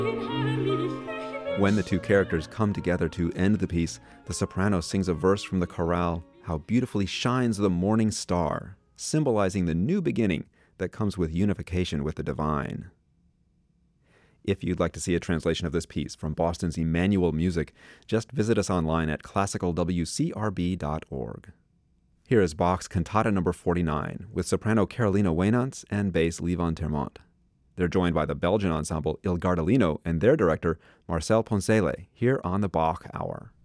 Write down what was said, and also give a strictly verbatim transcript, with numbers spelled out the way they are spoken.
When the two characters come together to end the piece, the soprano sings a verse from the chorale, "How beautifully shines the morning star," symbolizing the new beginning that comes with unification with the divine. If you'd like to see a translation of this piece from Boston's Emmanuel Music, just visit us online at classical w c r b dot org. Here is Bach's Cantata number forty-nine, with soprano Carolina Wainants and bass Levon Termont. They're joined by the Belgian ensemble Il Gardellino and their director, Marcel Poncele, here on the Bach Hour.